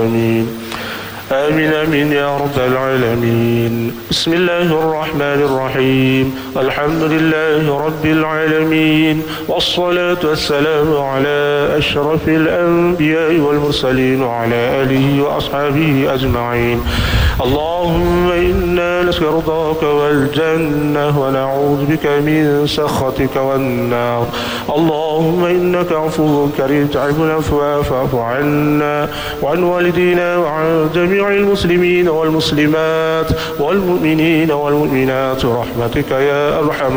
آمين آمين آمين يا رب العالمين. بسم الله الرحمن الرحيم. الحمد لله رب العالمين، والصلاة والسلام على أشرف الأنبياء والمرسلين وعلى آله وأصحابه أجمعين. اللهم إنا نسأل رضاك والجنة ونعوذ بك من سخطك والنار. اللهم إنك عفو كريم تحب العفو فاعف عنا وعن والدينا وعن جميع المسلمين والمسلمات والمؤمنين والمؤمنات برحمتك يا أرحم